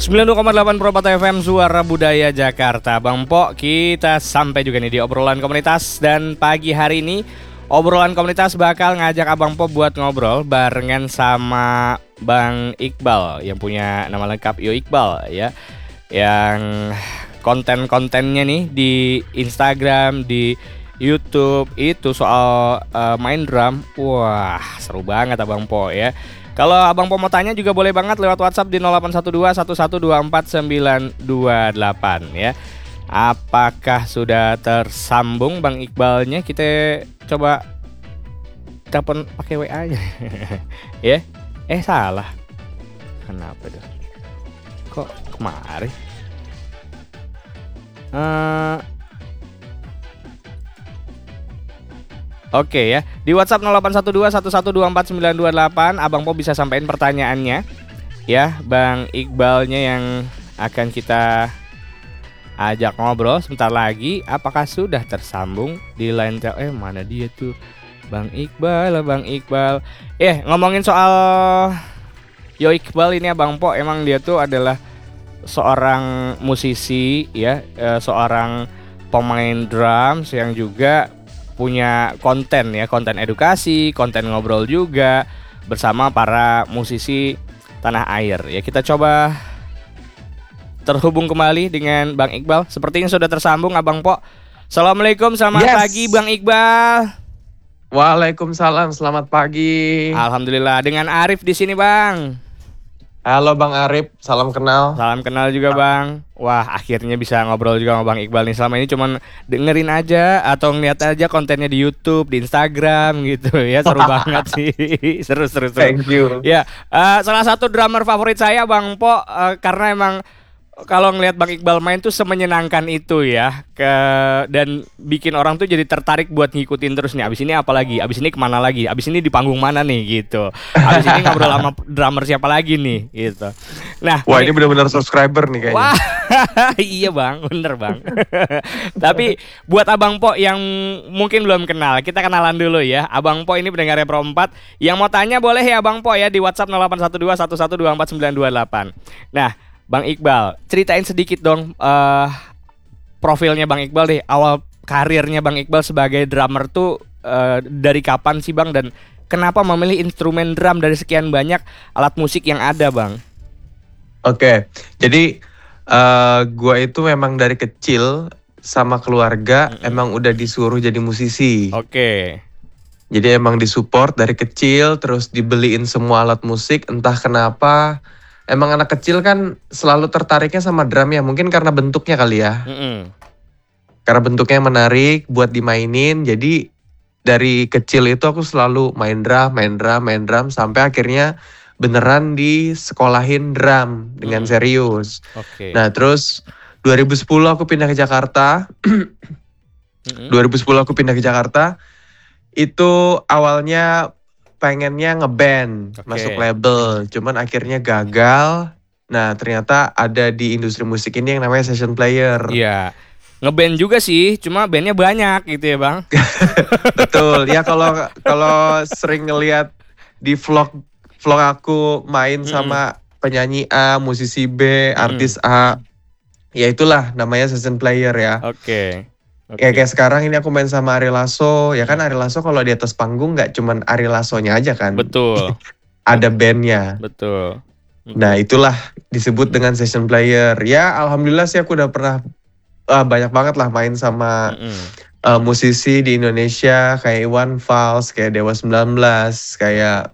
92,8 Purwakarta FM Suara Budaya Jakarta. Bang Po, kita sampai juga nih di obrolan komunitas. Dan pagi hari ini obrolan komunitas bakal ngajak Abang Po buat ngobrol barengan sama Bang Iqbal yang punya nama lengkap Yo Iqbal ya. Yang konten-kontennya nih di Instagram, di YouTube itu soal main drum. Wah, seru banget Abang Po ya. Kalau Abang Po mau tanya juga boleh banget lewat WhatsApp di 0812 1124 928 ya. Apakah sudah tersambung Bang Iqbalnya? Kita coba telepon pakai WA aja. Ya. Salah. Kenapa tuh? Kok kemari? Oke ya, di WhatsApp 0812 1124 928 Abang Po bisa sampaikan pertanyaannya ya, Bang Iqbalnya yang akan kita ajak ngobrol sebentar lagi. Apakah sudah tersambung di line mana dia tuh? Bang Iqbal, Bang Iqbal. Ngomongin soal Yo Iqbal ini Abang Po, emang dia tuh adalah seorang musisi ya, seorang pemain drums yang juga punya konten ya, konten edukasi, konten ngobrol juga bersama para musisi tanah air ya. Kita coba terhubung kembali dengan Bang Iqbal. Sepertinya sudah tersambung Abang Po. Assalamualaikum, selamat pagi Bang Iqbal. Waalaikumsalam, selamat pagi. Alhamdulillah, dengan Arif di sini Bang. Halo Bang Arif, salam kenal. Salam kenal juga Bang. Wah, akhirnya bisa ngobrol juga sama Bang Iqbal nih. Selama ini cuman dengerin aja atau ngeliat aja kontennya di YouTube, di Instagram gitu ya. Seru banget sih. Seru. Thank you. Ya, salah satu drummer favorit saya Bang Po, karena emang kalau ngelihat Bang Iqbal main tuh semenyenangkan itu ya, dan bikin orang tuh jadi tertarik buat ngikutin terus nih. Abis ini apa lagi? Abis ini kemana lagi? Abis ini di panggung mana nih gitu? Abis ini ngobrol sama drummer siapa lagi nih gitu. Nah, wah ini benar-benar subscriber nih kayaknya. Wah, iya Bang, bener Bang. Tapi buat Abang Po yang mungkin belum kenal, kita kenalan dulu ya. Abang Po ini pendengarnya Pro 4. Yang mau tanya boleh ya Abang Po ya di WhatsApp 0812 1124 928. Nah, Bang Iqbal, ceritain sedikit dong profilnya Bang Iqbal deh. Awal karirnya Bang Iqbal sebagai drummer tuh dari kapan sih Bang? Dan kenapa memilih instrumen drum dari sekian banyak alat musik yang ada Bang? Oke, jadi gua itu memang dari kecil sama keluarga emang udah disuruh jadi musisi. Oke. Jadi emang disupport dari kecil, terus dibeliin semua alat musik. Entah kenapa emang anak kecil kan selalu tertariknya sama drum ya, mungkin karena bentuknya kali ya. Karena bentuknya menarik buat dimainin, jadi dari kecil itu aku selalu main drum sampai akhirnya beneran disekolahin drum dengan serius. Nah terus 2010 aku pindah ke Jakarta. 2010 aku pindah ke Jakarta. Itu awalnya pengennya ngeband, masuk label, cuman akhirnya gagal. Nah ternyata ada di industri musik ini yang namanya session player. Iya, ngeband juga sih, cuma bandnya banyak gitu ya Bang. Betul, ya kalau sering ngelihat di vlog aku main sama penyanyi A, musisi B, artis A, ya itulah namanya session player ya. Ya kayak sekarang ini aku main sama Ari Lasso. Ya kan Ari Lasso kalau di atas panggung gak cuman Ari Lassonya aja kan. Betul. Ada bandnya. Betul. Nah itulah disebut dengan session player. Ya alhamdulillah sih aku udah pernah banyak banget lah main sama musisi di Indonesia. Kayak Iwan Fals, kayak Dewa 19, kayak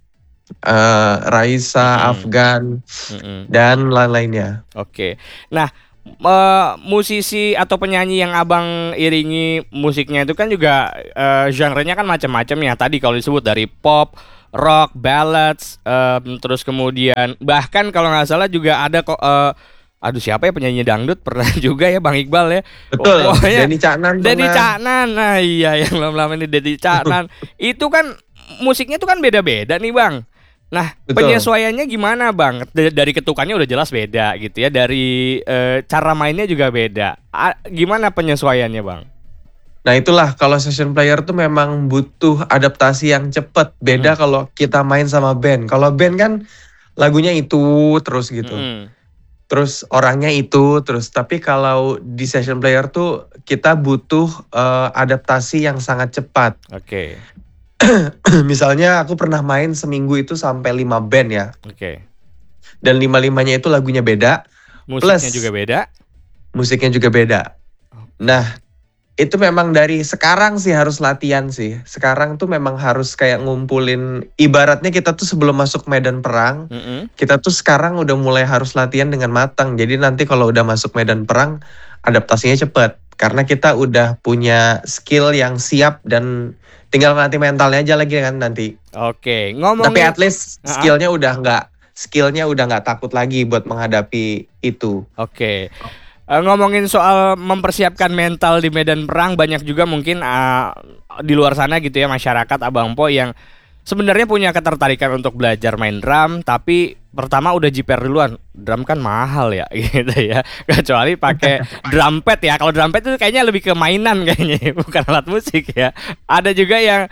Raisa, Afgan, dan lain-lainnya. Nah, musisi atau penyanyi yang Abang iringi musiknya itu kan juga genre-nya kan macam-macam ya. Tadi kalau disebut dari pop, rock, ballads, terus kemudian bahkan kalau nggak salah juga ada kok siapa ya penyanyi dangdut pernah juga ya Bang Iqbal ya. Betul. Denny Caknan. Nah iya yang lama-lama ini Denny Caknan. Itu kan musiknya tuh kan beda-beda nih Bang. Nah, penyesuaiannya gimana Bang? Dari ketukannya udah jelas beda gitu ya. Dari cara mainnya juga beda. Gimana penyesuaiannya Bang? Nah itulah kalau session player tuh memang butuh adaptasi yang cepat. Beda kalau kita main sama band. Kalau band kan lagunya itu terus gitu. terus orangnya itu, terus tapi kalau di session player tuh kita butuh adaptasi yang sangat cepat. Oke. Misalnya aku pernah main seminggu itu sampai 5 band ya. Oke. Dan 5-5-nya itu lagunya beda, Musiknya juga plus beda. musiknya juga beda. Nah, itu memang dari sekarang sih harus latihan sih. Sekarang tuh memang harus kayak ngumpulin, ibaratnya kita tuh sebelum masuk medan perang, kita tuh sekarang udah mulai harus latihan dengan matang. Jadi nanti kalau udah masuk medan perang, adaptasinya cepet. Karena kita udah punya skill yang siap dan tinggal nanti mentalnya aja lagi kan nanti. Oke, Tapi ngomongin at least skillnya udah nggak takut lagi buat menghadapi itu. Oke. Ngomongin soal mempersiapkan mental di medan perang, banyak juga mungkin di luar sana gitu ya masyarakat Abang Po yang sebenarnya punya ketertarikan untuk belajar main drum, tapi pertama udah jiper duluan. Drum kan mahal ya gitu ya. Kecuali pakai drum pad ya. Kalau drum pad itu kayaknya lebih ke mainan kayaknya, bukan alat musik ya. Ada juga yang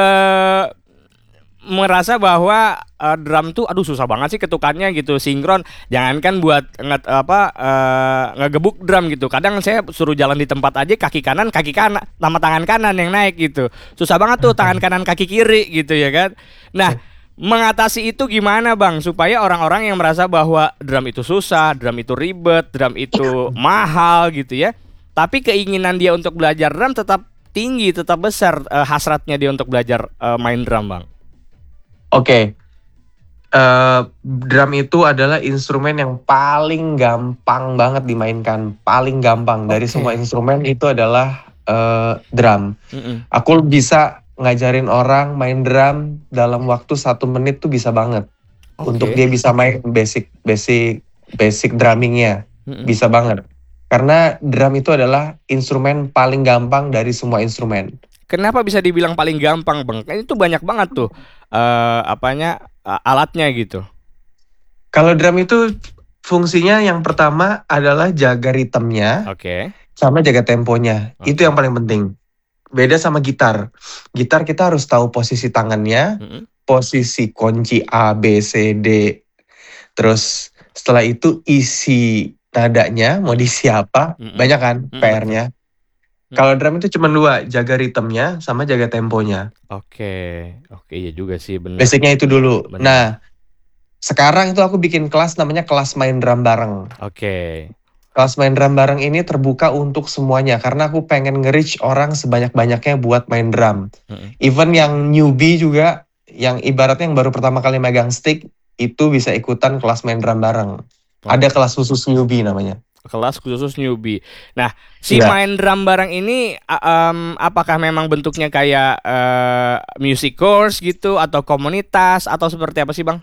merasa bahwa drum tuh aduh susah banget sih ketukannya gitu, sinkron, jangankan buat ngegebuk drum gitu. Kadang saya suruh jalan di tempat aja kaki kanan sama tangan kanan yang naik gitu, susah banget tuh tangan kanan kaki kiri gitu ya kan. Nah, mengatasi itu gimana Bang supaya orang-orang yang merasa bahwa drum itu susah, drum itu ribet, drum itu mahal gitu ya, tapi keinginan dia untuk belajar drum tetap tinggi, tetap besar, hasratnya dia untuk belajar main drum Bang? Oke, drum itu adalah instrumen yang paling gampang banget dimainkan, paling gampang dari semua instrumen itu adalah drum. Aku bisa ngajarin orang main drum dalam waktu 1 menit tuh bisa banget. Untuk dia bisa main basic drummingnya, bisa banget. Karena drum itu adalah instrumen paling gampang dari semua instrumen. Kenapa bisa dibilang paling gampang Bang? Kan itu banyak banget tuh alatnya gitu. Kalau drum itu fungsinya yang pertama adalah jaga ritmenya, sama jaga temponya. Itu yang paling penting. Beda sama gitar. Gitar kita harus tahu posisi tangannya, posisi kunci A, B, C, D. Terus setelah itu isi nadanya mau diisi apa, banyak kan PR-nya. Kalau drum itu cuma 2, jaga ritmenya sama jaga temponya. Oke, iya juga sih benar. Basicnya itu dulu. Bener. Nah, sekarang itu aku bikin kelas namanya kelas main drum bareng. Kelas main drum bareng ini terbuka untuk semuanya karena aku pengen nge-reach orang sebanyak-banyaknya buat main drum. Even yang newbie juga, yang ibaratnya yang baru pertama kali megang stick, itu bisa ikutan kelas main drum bareng. Ada kelas khusus newbie namanya. Kelas khusus newbie. Nah, main drum bareng ini apakah memang bentuknya kayak music course gitu atau komunitas atau seperti apa sih Bang?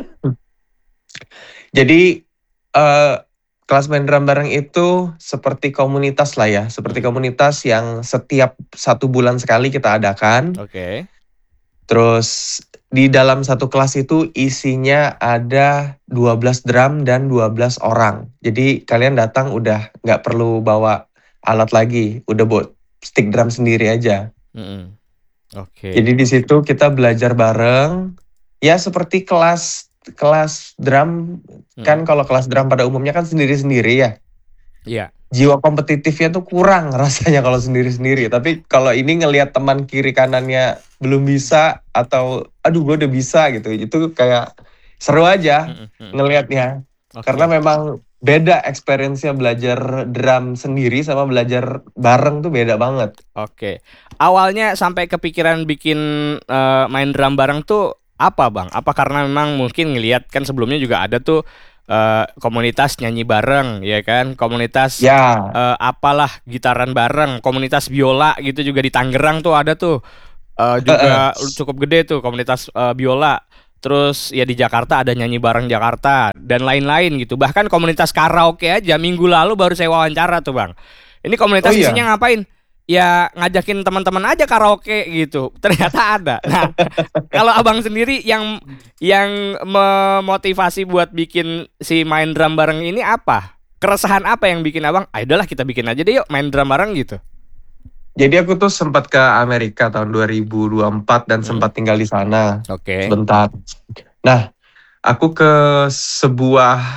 Jadi kelas main drum bareng itu seperti komunitas lah ya, seperti komunitas yang setiap 1 bulan sekali kita adakan. Terus di dalam satu kelas itu isinya ada 12 drum dan 12 orang. Jadi kalian datang udah nggak perlu bawa alat lagi, udah buat stick drum sendiri aja. Jadi di situ kita belajar bareng. Ya seperti kelas drum, kan kalau kelas drum pada umumnya kan sendiri-sendiri ya. Iya. Jiwa kompetitifnya tuh kurang rasanya kalau sendiri-sendiri. Tapi kalau ini ngelihat teman kiri kanannya belum bisa atau aduh gue udah bisa gitu, itu kayak seru aja ngelihatnya. Karena memang beda experience-nya belajar drum sendiri sama belajar bareng tuh beda banget. Awalnya sampai kepikiran bikin main drum bareng tuh apa Bang? Apa karena memang mungkin ngelihat kan sebelumnya juga ada tuh komunitas nyanyi bareng ya kan, komunitas apalah gitaran bareng, komunitas biola gitu juga di Tangerang tuh ada tuh juga cukup gede tuh komunitas biola. Terus ya di Jakarta ada nyanyi bareng Jakarta dan lain-lain gitu. Bahkan komunitas karaoke aja minggu lalu baru saya wawancara tuh Bang. Ini komunitas isinya ngapain? Ya ngajakin teman-teman aja karaoke gitu. Ternyata ada. Nah, kalau Abang sendiri yang memotivasi buat bikin si main drum bareng ini apa? Keresahan apa yang bikin Abang, udahlah kita bikin aja deh yuk main drum bareng gitu. Jadi aku tuh sempat ke Amerika tahun 2024 dan sempat tinggal di sana sebentar. Nah, aku ke sebuah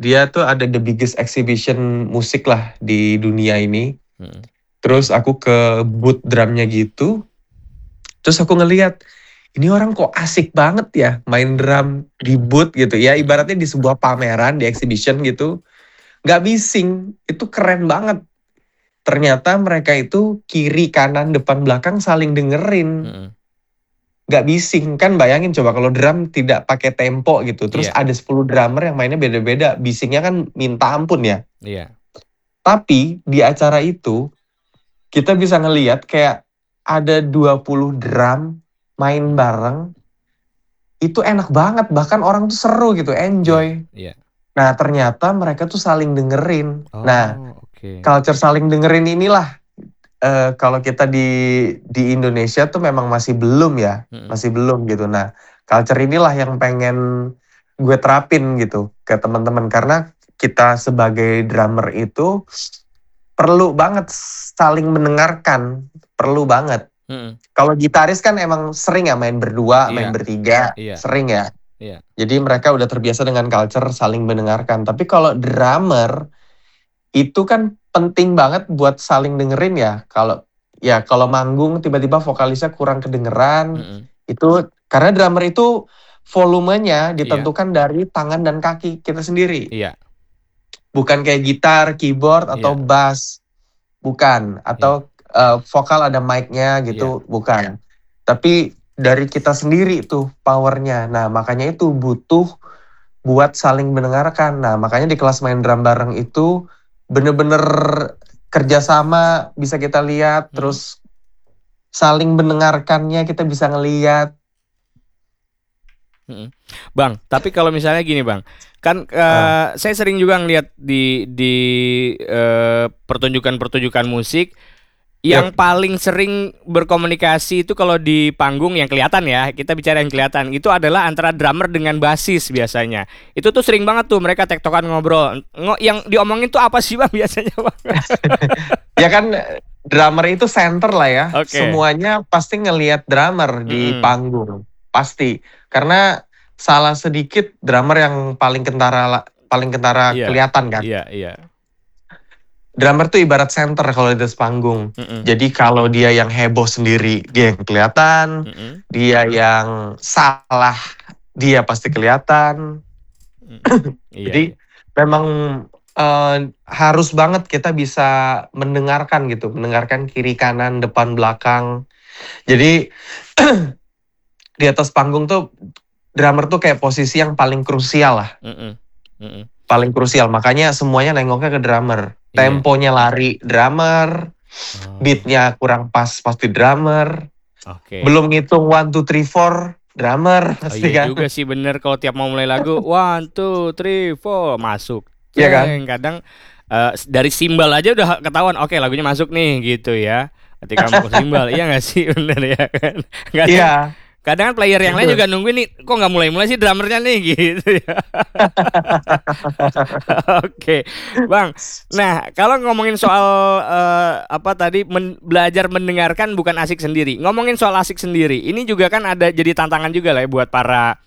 dia tuh ada the biggest exhibition musik lah di dunia ini. Terus aku ke booth drumnya gitu. Terus aku ngeliat, ini orang kok asik banget ya main drum di booth gitu ya. Ibaratnya di sebuah pameran, di exhibition gitu. Gak bising, itu keren banget. Ternyata mereka itu kiri, kanan, depan, belakang saling dengerin. Gak bising, kan bayangin coba kalau drum tidak pakai tempo gitu. Terus ada 10 drummer yang mainnya beda-beda. Bisingnya kan minta ampun ya. Tapi di acara itu, kita bisa ngelihat kayak ada 20 drum main bareng. Itu enak banget, bahkan orang tuh seru gitu, enjoy. Nah ternyata mereka tuh saling dengerin. Culture saling dengerin inilah kalau kita di Indonesia tuh memang masih belum ya, masih belum gitu. Nah culture inilah yang pengen gue terapin gitu ke teman-teman, karena kita sebagai drummer itu perlu banget saling mendengarkan, perlu banget. Kalau gitaris kan emang sering ya main berdua, main bertiga, sering ya. Jadi mereka udah terbiasa dengan culture saling mendengarkan. Tapi kalau drummer itu kan penting banget buat saling dengerin ya. Kalau manggung tiba-tiba vokalisnya kurang kedengeran, itu karena drummer itu volumenya ditentukan dari tangan dan kaki kita sendiri. Bukan kayak gitar, keyboard atau bass, bukan. Atau vokal ada mic-nya gitu, bukan. Tapi dari kita sendiri tuh powernya. Nah makanya itu butuh buat saling mendengarkan. Nah makanya di kelas main drum bareng itu bener-bener kerjasama bisa kita lihat, terus saling mendengarkannya kita bisa ngelihat. Bang, tapi kalau misalnya gini bang, kan saya sering juga ngeliat di pertunjukan musik. Yang paling sering berkomunikasi itu kalau di panggung yang kelihatan ya, kita bicara yang kelihatan, itu adalah antara drummer dengan bassis biasanya. Itu tuh sering banget tuh mereka tektokan ngobrol. Yang diomongin tuh apa sih bang biasanya bang? Ya kan drummer itu center lah ya. Semuanya pasti ngelihat drummer di panggung. Pasti. Karena salah sedikit drummer yang paling kentara kelihatan kan. Drummer tuh ibarat center kalau di atas panggung. Jadi kalau dia yang heboh sendiri, dia yang kelihatan. Dia yang salah, dia pasti kelihatan. Jadi memang harus banget kita bisa mendengarkan gitu. Mendengarkan kiri, kanan, depan, belakang. Jadi di atas panggung tuh drummer tuh kayak posisi yang paling krusial lah. Paling krusial, makanya semuanya nengoknya ke drummer. Temponya lari drummer, beatnya kurang pas pasti drummer. Belum ngitung 1, 2, 3, 4 drummer pasti kan. Juga sih bener, kalau tiap mau mulai lagu 1, 2, 3, 4 masuk. Iya kan? Kadang dari simbal aja udah ketahuan, oke lagunya masuk nih gitu ya. Ketika mau simbal, iya nggak sih bener ya kan? Iya. Kadang kan player yang lain juga nungguin nih, kok nggak mulai-mulai sih drummernya nih gitu ya. Oke, bang. Nah, kalau ngomongin soal apa tadi belajar mendengarkan bukan asik sendiri. Ngomongin soal asik sendiri, ini juga kan ada jadi tantangan juga lah ya buat para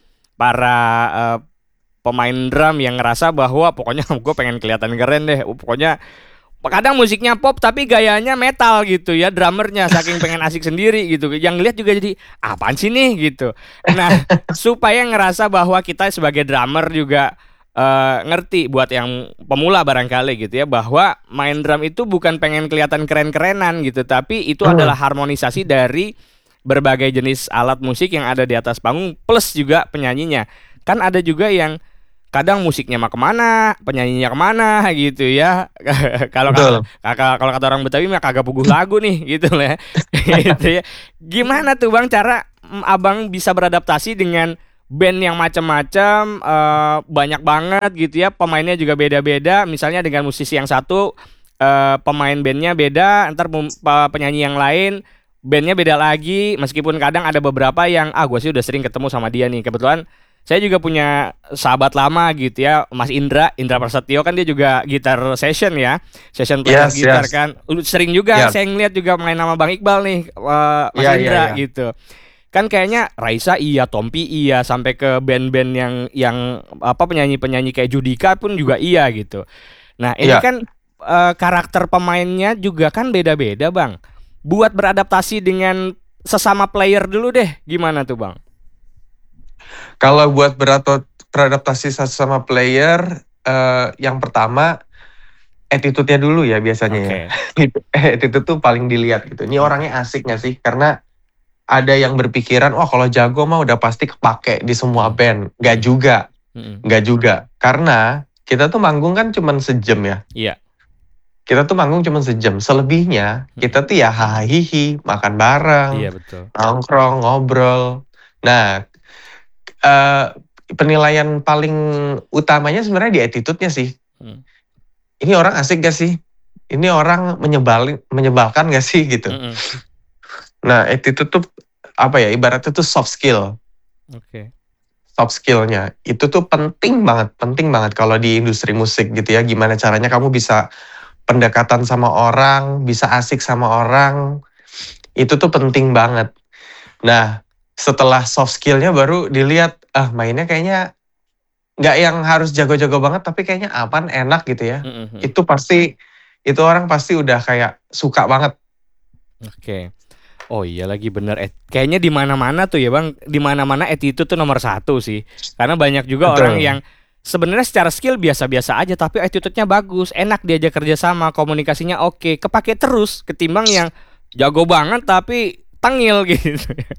pemain drum yang ngerasa bahwa pokoknya gue pengen kelihatan keren deh. Pokoknya kadang musiknya pop tapi gayanya metal gitu ya, drummernya saking pengen asik sendiri gitu. Yang lihat juga jadi apaan sih nih gitu. Nah, supaya ngerasa bahwa kita sebagai drummer juga ngerti buat yang pemula barangkali gitu ya, bahwa main drum itu bukan pengen kelihatan keren-kerenan gitu, tapi itu adalah harmonisasi dari berbagai jenis alat musik yang ada di atas panggung plus juga penyanyinya. Kan ada juga yang kadang musiknya mah kemana, penyanyinya kemana gitu ya. Kalau kata orang Betawi mah kagak puguh lagu nih gitu lah. Gitu ya. Gimana tuh bang cara abang bisa beradaptasi dengan band yang macam-macam, banyak banget gitu ya, pemainnya juga beda-beda. Misalnya dengan musisi yang satu pemain bandnya beda, ntar penyanyi yang lain bandnya beda lagi. Meskipun kadang ada beberapa yang gue sih udah sering ketemu sama dia nih. Kebetulan saya juga punya sahabat lama gitu ya, Mas Indra Prasetyo, kan dia juga gitar session ya, session player gitar kan. Sering juga saya ngeliat juga main nama Bang Iqbal nih, Mas Indra gitu. Kan kayaknya Raisa iya, Tompi iya, sampai ke band-band yang apa penyanyi-penyanyi kayak Judika pun juga iya gitu. Nah, ini Iya. kan karakter pemainnya juga kan beda-beda, Bang. Buat beradaptasi dengan sesama player dulu deh, gimana tuh, Bang? Kalau buat beradaptasi sama player, yang pertama attitude-nya dulu ya biasanya ya. Oke. Attitude tuh paling dilihat gitu. Ini Mm-mm. orangnya asik nggak sih? Karena ada yang berpikiran, wah kalau jago mah udah pasti kepake di semua Mm-mm. band. Nggak Mm-mm. juga, Mm-mm. nggak juga. Karena kita tuh manggung kan cuman sejam ya. Iya. Kita tuh manggung cuman sejam. Selebihnya Mm-mm. kita tuh ya hahihi, makan bareng, Iya betul. nongkrong, ngobrol. Nah, eh, penilaian paling utamanya sebenarnya di attitude-nya sih. Mm. Ini orang asik gak sih? Ini orang menyebalkan gak sih gitu. Mm-mm. Nah, attitude tuh apa ya? Ibaratnya tuh soft skill. Oke. Soft skillnya itu tuh penting banget kalau di industri musik gitu ya. Gimana caranya kamu bisa pendekatan sama orang, bisa asik sama orang, itu tuh penting banget. Nah, setelah soft skillnya baru dilihat, mainnya kayaknya nggak yang harus jago-jago banget, tapi kayaknya aman, enak gitu ya. Mm-mm. Itu orang pasti udah kayak suka banget. Oke. Oh iya lagi bener. Kayaknya di mana-mana tuh ya Bang, di mana-mana attitude tuh nomor satu sih. Karena banyak juga orang Betul. yang sebenarnya secara skill biasa-biasa aja, tapi attitude-nya bagus, enak diajak kerja sama, komunikasinya oke, kepake terus ketimbang yang jago banget tapi tengil gitu.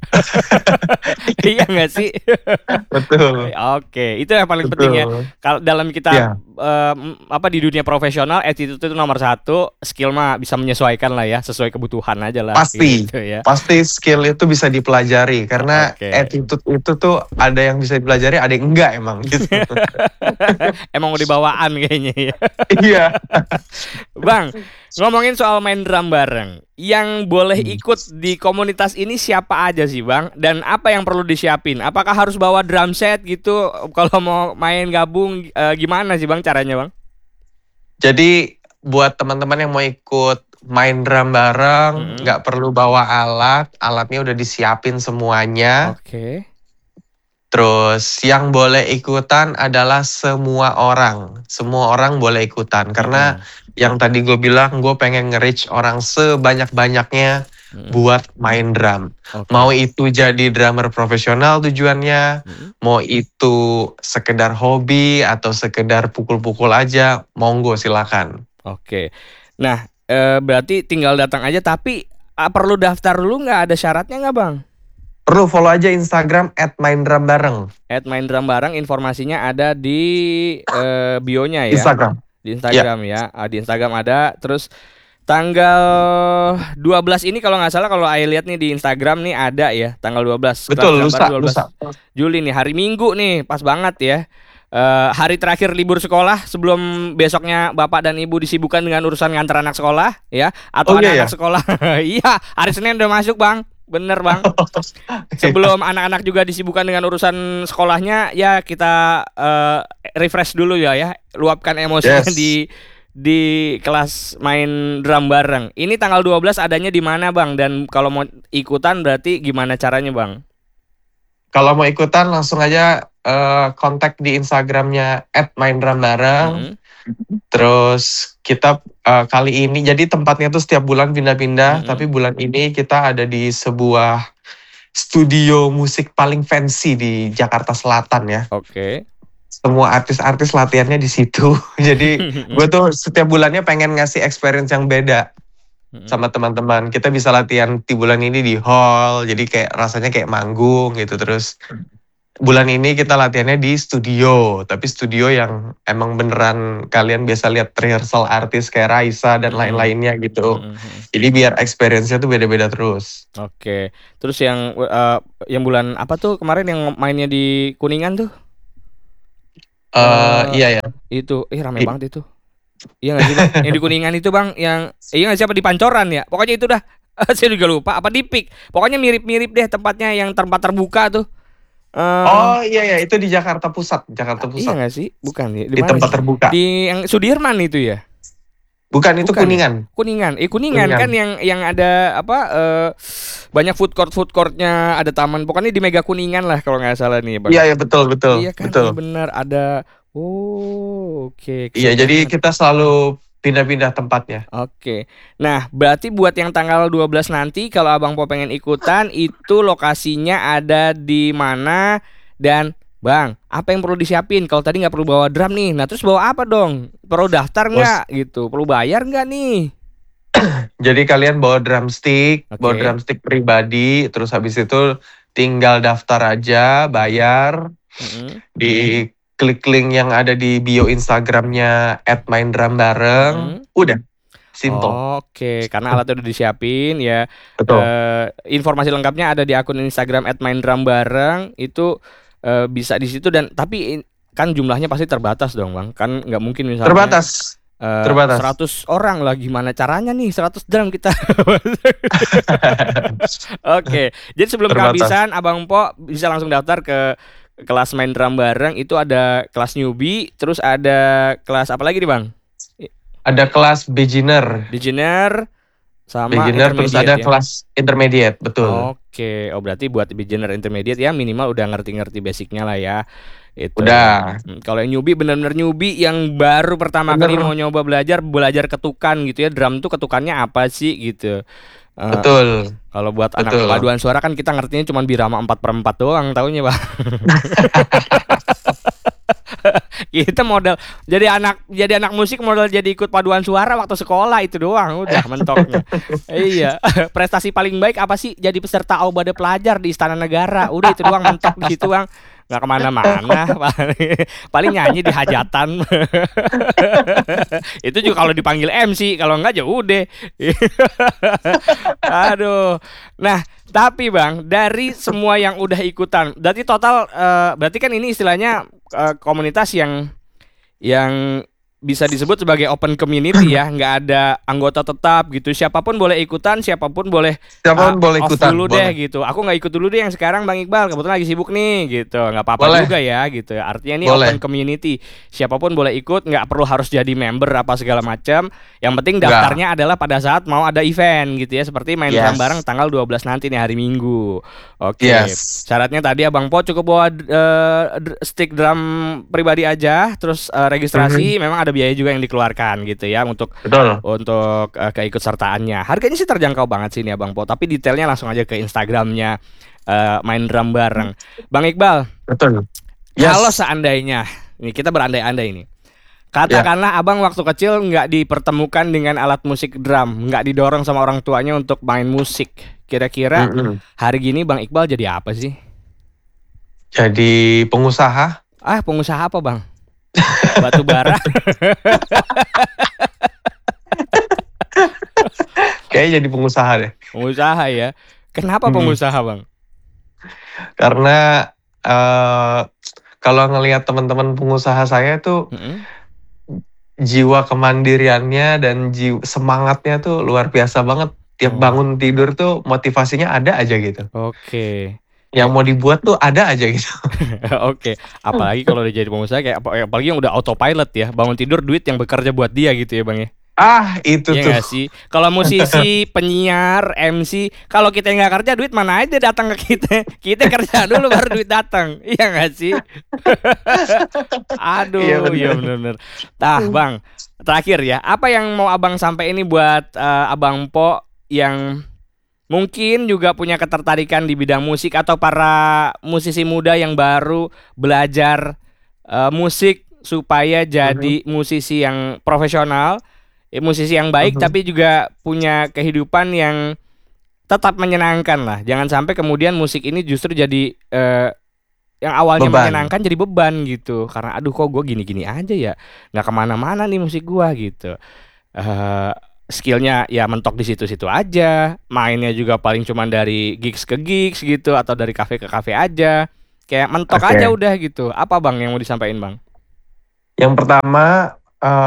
Iya nggak sih? Betul, Oke, itu yang paling penting ya. betul. Kalau dalam kita Ya, apa di dunia profesional, attitude itu nomor satu. Skill mah bisa menyesuaikan lah ya, sesuai kebutuhan aja lah pasti. gitu ya. Pasti skill itu bisa dipelajari. Karena Oke. attitude itu tuh ada yang bisa dipelajari, ada yang enggak emang gitu. Emang udah bawaan kayaknya ya. Iya. Bang, ngomongin soal main drum bareng, yang boleh Hmm. ikut di komunitas ini siapa aja sih Bang? Dan apa yang perlu disiapin? Apakah harus bawa drum set gitu? Kalau mau main gabung, gimana sih Bang caranya Bang? Jadi buat teman-teman yang mau ikut main drum bareng, Mm-mm. nggak perlu bawa alat, alatnya udah disiapin semuanya. Oke. Terus yang boleh ikutan adalah semua orang boleh ikutan. Karena Mm-mm. yang tadi gue bilang, gue pengen nge-reach orang sebanyak-banyaknya Mm-mm. buat main drum. Mau Oke. itu jadi drummer profesional tujuannya, Mm-mm. mau itu sekedar hobi atau sekedar pukul-pukul aja, monggo silakan. Oke. Nah, berarti tinggal datang aja. Tapi perlu daftar dulu nggak? Ada syaratnya nggak Bang? Perlu follow aja Instagram @maindrumbareng. Main drum bareng, informasinya ada di bio-nya ya. Instagram. Di Ya, Instagram ya. Di Instagram ada. Terus tanggal 12 ini kalau nggak salah, kalau Ayo lihat nih di Instagram nih ada ya, tanggal 12 kelas betul, drum lusa, bareng 12 lusa. Juli nih, hari Minggu nih, pas banget ya. Hari terakhir libur sekolah sebelum besoknya Bapak dan Ibu disibukkan dengan urusan ngantar anak sekolah ya, atau Oh iya ya. anak-anak sekolah. Iya, hari Senin udah masuk, Bang. Bener, Bang. Sebelum anak-anak juga disibukkan dengan urusan sekolahnya, ya kita refresh dulu ya, luapkan emosinya Yes. di kelas main drum bareng. Ini tanggal 12 adanya di mana, Bang? Dan kalau mau ikutan berarti gimana caranya, Bang? Kalau mau ikutan langsung aja kontak di Instagramnya @maindrumbareng. Mm-mm. Terus kita kali ini jadi tempatnya tuh setiap bulan pindah-pindah, Mm-mm. tapi bulan ini kita ada di sebuah studio musik paling fancy di Jakarta Selatan ya. Oke. Semua artis-artis latihannya di situ. Jadi gue tuh setiap bulannya pengen ngasih experience yang beda Mm-mm. sama teman-teman. Kita bisa latihan di bulan ini di hall, jadi kayak rasanya kayak manggung gitu. Terus bulan ini kita latihannya di studio, tapi studio yang emang beneran kalian biasa lihat rehearsal artis kayak Raisa dan Mm-mm. lain-lainnya gitu. Mm-mm. Jadi biar experience-nya tuh beda-beda terus. Oke. Terus yang bulan apa tuh kemarin yang mainnya di Kuningan tuh? Eh Iya ya. itu, rame I- banget itu. Iya nggak sih Bang? Yang di Kuningan itu Bang, yang iya nggak sih, apa di Pancoran ya? Pokoknya itu dah. Saya juga lupa apa di Pik. Pokoknya mirip-mirip deh tempatnya, yang tempat terbuka tuh. Oh iya ya, itu di Jakarta Pusat, Jakarta Iya Pusat. nggak sih? Bukan ya? Di Di mana tempat sih? terbuka. Di yang Sudirman itu ya? Bukan, itu Bukan ya? Kuningan. Kuningan. Kuningan Kuningan. kan yang ada apa banyak food courtnya, ada taman. Pokoknya di Mega Kuningan lah kalau nggak salah nih, Bang. Iya, ya, betul, Iya kan? betul. Iya benar ada. Oh, oke, Iya, seru jadi banget. kita selalu pindah-pindah tempatnya. Oke. Nah, berarti buat yang tanggal 12 nanti kalau Abang Po pengen ikutan itu lokasinya ada di mana dan Bang, apa yang perlu disiapin? Kalau tadi nggak perlu bawa drum nih, nah terus bawa apa dong? Perlu daftar Bos, nggak gitu? Perlu bayar nggak nih? jadi kalian bawa Oke. drumstick pribadi, terus habis itu tinggal daftar aja, Mm-mm. bayar, Mm-mm. di klik link yang ada di bio Instagramnya @maindrumbareng, Mm-mm. udah, simple. Oke, karena alatnya udah disiapin ya. Betul. Informasi lengkapnya ada di akun Instagram @maindrumbareng itu bisa di situ dan tapi kan jumlahnya pasti terbatas dong, Bang. Kan nggak mungkin misalnya Terbatas, terbatas. 100 orang lah gimana caranya nih 100 drum kita. Oke, jadi sebelum Terbatas. kehabisan Abang Po bisa langsung daftar ke kelas main drum bareng. Itu ada kelas newbie, terus ada kelas apa lagi nih Bang? Ada kelas beginner, Beginner sama terus intermediate ada ya. kelas intermediate, betul. Oke, oh berarti buat beginner intermediate ya minimal udah ngerti-ngerti basicnya lah ya. Itu. Udah, Kalau yang newbie bener-bener newbie yang baru pertama kali bener, mau nyoba belajar ketukan gitu ya. Drum tuh ketukannya apa sih gitu. Eh, betul, Kalau buat anak betul. paduan suara kan kita ngertinya cuma birama 4/4 doang taunya, Bang. Kita modal jadi anak musik modal jadi ikut paduan suara waktu sekolah itu doang udah mentoknya. Iya. Prestasi paling baik apa sih? Jadi peserta Aubade Pelajar di Istana Negara. Udah itu doang mentok di situ, Bang. Nggak kemana-mana. Paling nyanyi di hajatan. Itu juga kalau dipanggil MC, kalau enggak ya udah. Aduh. Nah, tapi Bang, dari semua yang udah ikutan, berarti total berarti kan ini istilahnya komunitas yang bisa disebut sebagai open community ya, nggak ada anggota tetap gitu. Siapapun boleh ikutan, siapapun boleh Siapapun boleh off ikutan, dulu deh boleh. gitu. Aku nggak ikut dulu deh yang sekarang Bang Iqbal, kebetulan lagi sibuk nih gitu. Nggak apa-apa Boleh, juga ya gitu. Artinya ini open boleh. community. Siapapun boleh ikut, nggak perlu harus jadi member apa segala macam. Yang penting Enggak. daftarnya adalah pada saat mau ada event gitu ya. Seperti main drum bareng Yes. tanggal 12 nanti nih hari Minggu. Oke. Yes. Syaratnya tadi Abang Po cukup bawa stick drum pribadi aja, terus registrasi Mhm, memang ada biaya juga yang dikeluarkan gitu ya betul. untuk keikutsertaannya. Harganya sih terjangkau banget sih ini Abang Po, tapi detailnya langsung aja ke Instagramnya main drum bareng. Bang Iqbal, Betul. kalau Yes. seandainya ini kita berandai-andai ini, Ya. katakanlah Abang waktu kecil nggak dipertemukan dengan alat musik drum, nggak didorong sama orang tuanya untuk main musik. Kira-kira Mm-mm. hari gini Bang Iqbal jadi apa sih? Jadi pengusaha. Pengusaha apa Bang? Batu bara? Kayaknya jadi pengusaha deh. Pengusaha ya. Kenapa Hmm. pengusaha Bang? Karena eh kalau ngelihat teman-teman pengusaha saya tuh Mm-mm. jiwa kemandiriannya dan semangatnya tuh luar biasa banget. Tiap Oh, bangun tidur tuh motivasinya ada aja gitu. oke. Yang Kayak mau dibuat tuh ada aja gitu. oke. Apalagi kalau udah jadi pengusaha kayak apalagi yang udah autopilot ya. Bangun tidur duit yang bekerja buat dia gitu ya Bang ya. Ah, itu Iya tuh. nggak sih? Kalau musisi, penyiar, MC, kalau kita nggak kerja duit mana aja datang ke kita. Kita kerja dulu baru duit datang. Iya nggak sih? Iya Aduh, iya benar. bener-bener. Nah, Bang, terakhir ya, apa yang mau Abang sampai ini buat Abang Po yang mungkin juga punya ketertarikan di bidang musik atau para musisi muda yang baru belajar musik supaya Mhm, jadi musisi yang profesional, musisi yang baik mhm. tapi juga punya kehidupan yang tetap menyenangkan lah. Jangan sampai kemudian musik ini justru jadi yang awalnya Beban. menyenangkan jadi beban gitu. Karena aduh kok gue gini-gini aja ya, nggak kemana-mana nih musik gue gitu. eh Skillnya ya mentok di situ-situ aja, mainnya juga paling cuman dari gigs ke gigs gitu atau dari kafe ke kafe aja, kayak mentok aja Oke. udah gitu. Apa Bang yang mau disampaikan Bang? Yang pertama,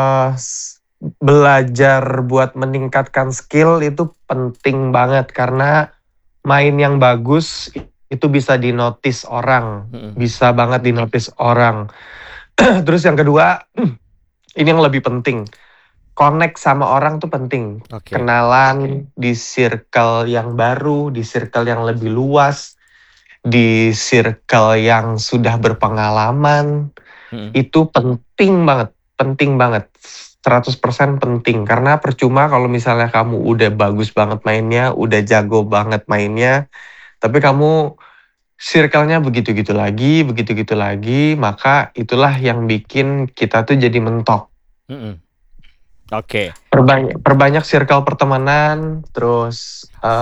belajar buat meningkatkan skill itu penting banget karena main yang bagus itu bisa dinotis orang, Mm-mm. bisa banget dinotis orang. Terus yang kedua, ini yang lebih penting. connect sama orang tuh penting. Oke. Kenalan di circle yang baru, di circle yang lebih luas, di circle yang sudah berpengalaman, itu penting banget. 100% penting. Karena percuma kalau misalnya kamu udah bagus banget mainnya, udah jago banget mainnya, tapi kamu circle-nya begitu-gitu lagi, maka itulah yang bikin kita tuh jadi mentok. Oke. Perbanyak circle pertemanan, terus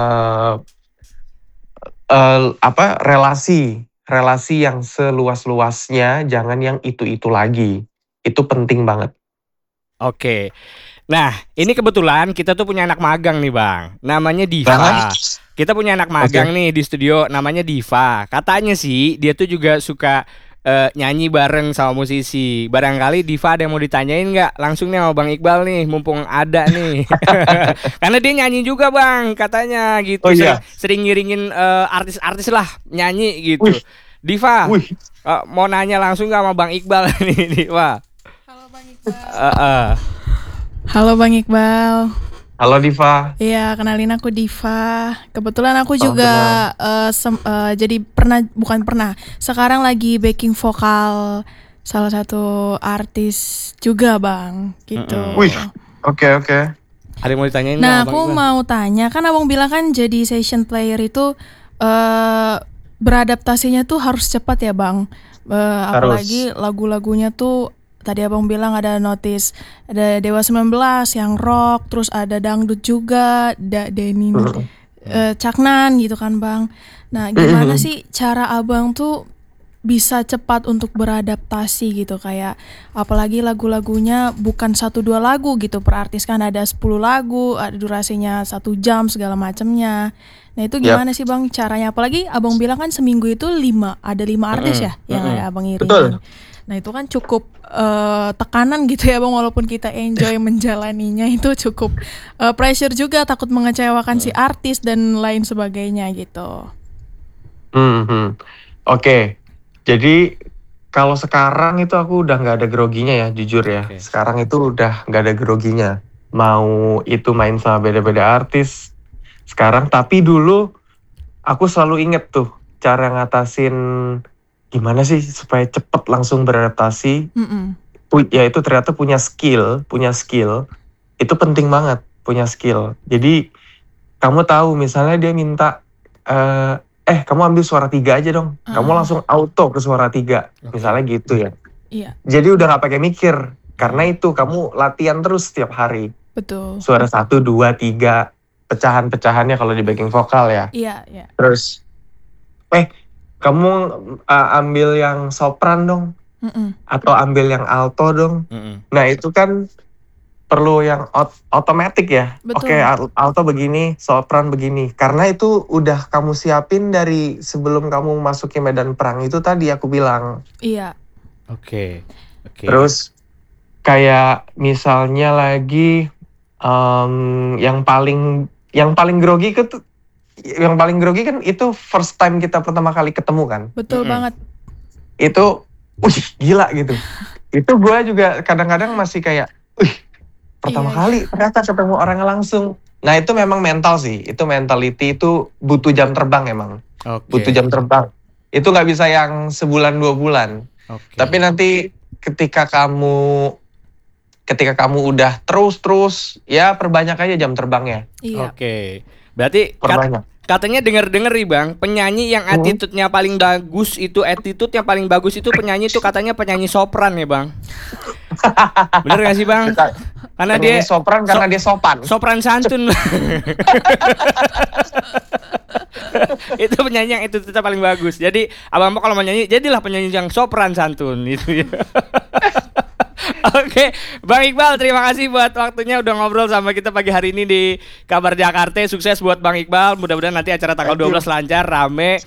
relasi yang seluas-luasnya, jangan yang itu lagi. Itu penting banget. Oke. Nah, ini kebetulan kita tuh punya anak magang nih, Bang. Namanya Diva. Kita punya anak magang nih di studio, namanya Diva. Katanya sih dia tuh juga suka nyanyi bareng sama musisi. Barangkali Diva ada yang mau ditanyain nggak? Langsung nih sama Bang Iqbal nih, mumpung ada nih. Karena dia nyanyi juga, Bang, katanya gitu. Oh, iya. Sering ngiringin artis-artis lah nyanyi gitu. Diva, mau nanya langsung nggak sama Bang Iqbal nih, Diva? Halo Bang Iqbal. Halo Bang Iqbal. Halo Diva. Iya, kenalin aku Diva. Kebetulan aku juga jadi sekarang lagi backing vokal salah satu artis juga, Bang. Gitu. Wih, oke. Ada yang mau ditanyain? Nah, aku mau tanya, kan Abang bilang kan jadi session player itu beradaptasinya tuh harus cepat ya, Bang. Apalagi lagu-lagunya tuh tadi Abang bilang ada Notice, ada Dewa 19 yang rock, terus ada dangdut juga, Denny, Caknan gitu kan, Bang. Nah, gimana sih cara Abang tuh bisa cepat untuk beradaptasi gitu, kayak apalagi lagu-lagunya bukan 1-2 lagu gitu per artis, kan ada 10 lagu, ada durasinya 1 jam segala macamnya. Nah, itu gimana sih, Bang, caranya? Apalagi Abang bilang kan seminggu itu ada 5 artis ya yang ada Abang iringin. Betul. Nah, itu kan cukup tekanan gitu ya, Bang, walaupun kita enjoy menjalaninya, itu cukup pressure juga, takut mengecewakan si artis dan lain sebagainya gitu. Oke. Jadi kalau sekarang itu aku udah nggak ada groginya ya, jujur ya. Sekarang itu udah nggak ada groginya. Mau itu main sama beda-beda artis sekarang, tapi dulu aku selalu inget tuh cara ngatasin gimana sih supaya cepet langsung beradaptasi. Ya itu ternyata punya skill itu penting banget, punya skill. Jadi kamu tahu misalnya dia minta kamu ambil suara 3 aja dong, kamu langsung auto ke suara 3, misalnya gitu ya. Iya. Jadi udah gak pakai mikir, karena itu kamu latihan terus setiap hari. Betul. Suara 1, 2, 3, pecahan-pecahannya kalau di backing vokal ya. Iya. Terus kamu ambil yang sopran dong, atau ambil yang alto dong. Nah itu kan perlu yang otomatis ya. Oke, alto begini, sopran begini. Karena itu udah kamu siapin dari sebelum kamu masukin medan perang itu tadi aku bilang. Iya. Oke. Terus kayak misalnya lagi yang paling grogi kan itu first time kita pertama kali ketemu kan. Betul banget. Itu gila gitu. Itu gue juga kadang-kadang masih kayak pertama kali ternyata ketemu orangnya langsung. Nah itu memang mental sih. Itu mentality itu butuh jam terbang emang. Butuh jam terbang. Itu gak bisa yang sebulan 2 bulan. Tapi nanti ketika kamu udah terus ya perbanyak aja jam terbangnya. Iya. Oke. Berarti katanya denger nih, Bang, penyanyi yang attitude-nya paling bagus itu penyanyi itu katanya penyanyi sopran ya, Bang. Bener gak sih, Bang? Karena penyanyi dia sopran karena dia sopan. Sopran santun. Itu penyanyi yang itu paling bagus. Jadi abang kalau menyanyi jadilah penyanyi yang sopran santun gitu ya. Oke, Bang Iqbal, terima kasih buat waktunya udah ngobrol sama kita pagi hari ini di Kabar Jakarta. Sukses buat Bang Iqbal. Mudah-mudahan nanti acara tanggal 12 lancar, rame,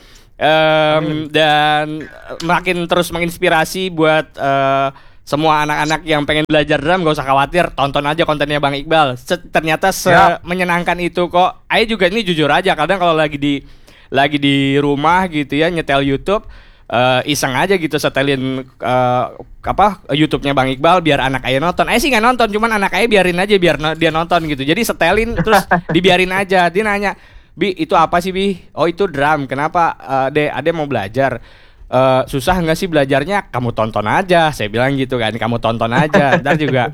dan makin terus menginspirasi buat semua anak-anak yang pengen belajar drum. Gak usah khawatir, tonton aja kontennya Bang Iqbal. Ternyata menyenangkan itu kok. Ayo juga ini jujur aja, kadang kalau lagi di rumah gitu ya nyetel YouTube, iseng aja gitu setelin YouTube-nya Bang Iqbal biar anak ayah nonton. Sih nggak nonton, cuman anak ayah biarin aja biar dia nonton gitu. Jadi setelin terus dibiarin aja. Dia nanya, "Bi, itu apa sih, Bi?" "Oh, itu drum." "Kenapa, Ade mau belajar?" Susah nggak sih belajarnya? Kamu tonton aja, saya bilang gitu kan. Kamu tonton aja, ntar juga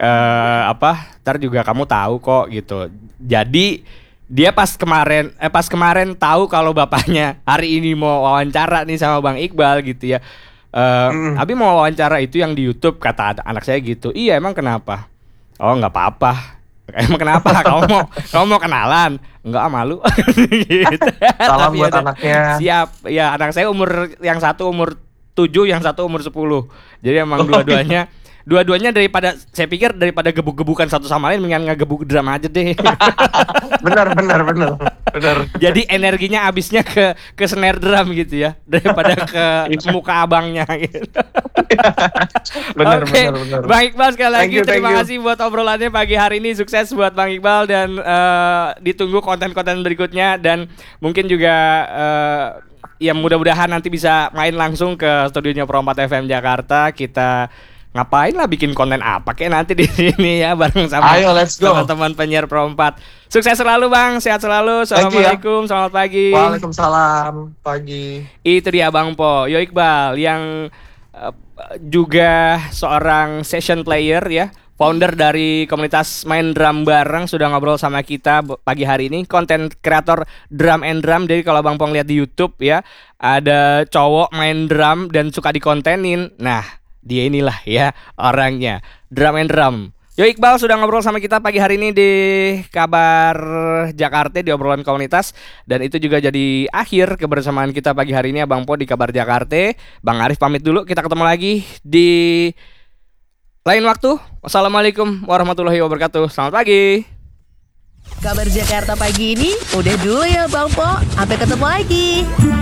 ntar juga kamu tahu kok gitu. Jadi dia pas kemarin tahu kalau bapaknya hari ini mau wawancara nih sama Bang Iqbal gitu ya. Abi mau wawancara itu yang di YouTube, kata anak saya gitu. "Iya, emang kenapa?" "Oh, nggak apa-apa." "Emang kenapa? kamu mau kenalan?" "Enggak, malu." Gitu. Salam Tapi buat anaknya. Siap. Ya, anak saya yang satu umur 7, yang satu umur 10. Jadi emang dua-duanya daripada gebuk-gebukan satu sama lain, mendingan ngegebuk drum aja deh. Benar. Jadi energinya abisnya ke snare drum gitu ya, daripada ke muka abangnya gitu. Benar. Bang Iqbal, sekali lagi Thank terima you. kasih buat obrolannya pagi hari ini. Sukses buat Bang Iqbal dan ditunggu konten-konten berikutnya, dan mungkin juga ya mudah-mudahan nanti bisa main langsung ke studionya Pro 4 FM Jakarta. Kita ngapain lah, bikin konten apa kayak nanti di sini ya bareng sama Ayo, let's go. teman-teman penyiar Pro 4. Sukses selalu Bang, sehat selalu. Assalamualaikum, selamat pagi. Waalaikumsalam, pagi. Itu dia Bang Po, Yo Iqbal yang juga seorang session player ya, founder dari komunitas main drum bareng, sudah ngobrol sama kita pagi hari ini. Konten kreator drum and drum. Jadi kalau Bang Pong lihat di YouTube ya, ada cowok main drum dan suka dikontenin. Nah, dia inilah ya orangnya, drum and drum. Yo Iqbal sudah ngobrol sama kita pagi hari ini di Kabar Jakarta, di obrolan komunitas. Dan itu juga jadi akhir kebersamaan kita pagi hari ini Abang Po di Kabar Jakarta. Bang Arif pamit dulu, kita ketemu lagi di lain waktu. Wassalamualaikum warahmatullahi wabarakatuh. Selamat pagi. Kabar Jakarta pagi ini udah dulu ya Bang Po. Sampai ketemu lagi.